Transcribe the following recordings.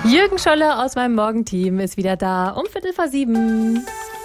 Jürgen Scholle aus meinem Morgenteam ist wieder da um 6:45.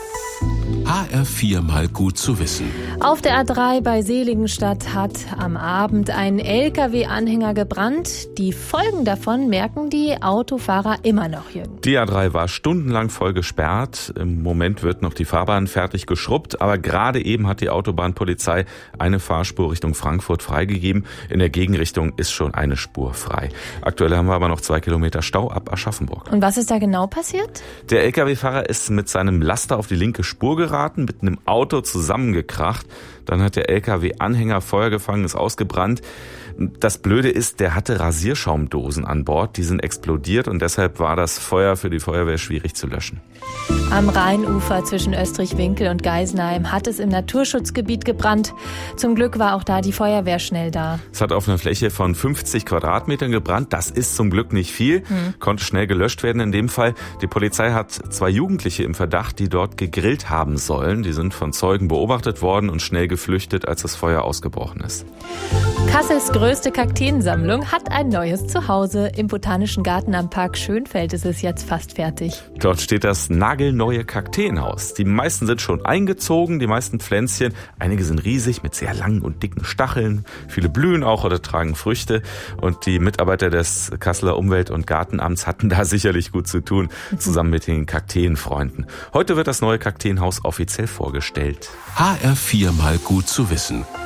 HR4 mal gut zu wissen. Auf der A3 bei Seligenstadt hat am Abend ein LKW-Anhänger gebrannt. Die Folgen davon merken die Autofahrer immer noch, Jürgen. Die A3 war stundenlang voll gesperrt. Im Moment wird noch die Fahrbahn fertig geschrubbt. Aber gerade eben hat die Autobahnpolizei eine Fahrspur Richtung Frankfurt freigegeben. In der Gegenrichtung ist schon eine Spur frei. Aktuell haben wir aber noch 2 Kilometer Stau ab Aschaffenburg. Und was ist da genau passiert? Der LKW-Fahrer ist mit seinem Laster auf die linke Spur geraten, mit einem Auto zusammengekracht. Dann hat der LKW-Anhänger Feuer gefangen, ist ausgebrannt. Das Blöde ist, der hatte Rasierschaumdosen an Bord, die sind explodiert und deshalb war das Feuer für die Feuerwehr schwierig zu löschen. Am Rheinufer zwischen Österreich-Winkel und Geisenheim hat es im Naturschutzgebiet gebrannt. Zum Glück war auch da die Feuerwehr schnell da. Es hat auf einer Fläche von 50 Quadratmetern gebrannt. Das ist zum Glück nicht viel, konnte schnell gelöscht werden in dem Fall. Die Polizei hat 2 Jugendliche im Verdacht, die dort gegrillt haben sollen. Die sind von Zeugen beobachtet worden und schnell geflüchtet, als das Feuer ausgebrochen ist. Kassels größte Kakteensammlung hat ein neues Zuhause. Im Botanischen Garten am Park Schönfeld ist es jetzt fast fertig. Dort steht das nagelneue Kakteenhaus. Die meisten sind schon eingezogen, die meisten Pflänzchen. Einige sind riesig mit sehr langen und dicken Stacheln. Viele blühen auch oder tragen Früchte. Und die Mitarbeiter des Kasseler Umwelt- und Gartenamts hatten da sicherlich gut zu tun, zusammen mit den Kakteenfreunden. Heute wird das neue Kakteenhaus offiziell vorgestellt. HR4 mal gut zu wissen.